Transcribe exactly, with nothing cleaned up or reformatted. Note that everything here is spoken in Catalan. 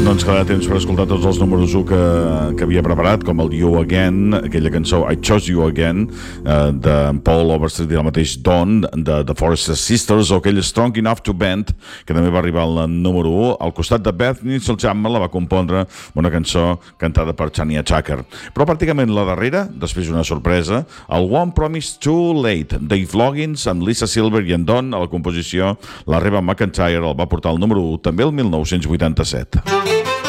No ens quedarà temps per escoltar tots els números u que, que havia preparat, com el You Again, aquella cançó I Chose You Again, eh, de Paul Overstreet i el mateix Dawn, de The Forester Sisters, o aquell Strong Enough to Bend, que també va arribar al número u. Al costat de Beth Nitzel Chapman la va compondre una cançó cantada per Chania Tucker. Però pràcticament la darrera, després una sorpresa, el One Promise Too Late, Dave Loggins amb Lisa Silver i en Dawn a la composició. La Reba McEntire el va portar al número u també el mil nou-cents vuitanta-set.